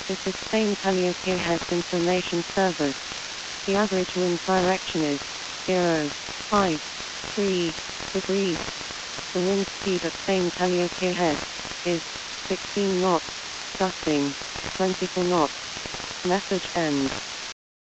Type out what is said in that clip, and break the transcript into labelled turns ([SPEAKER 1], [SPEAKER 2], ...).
[SPEAKER 1] This is Spain Tallioke Head Information Service. The average wind direction is 0.53 degrees. The wind speed at Spain Tallioke Head is 16 knots, gusting 24 knots. Message ends.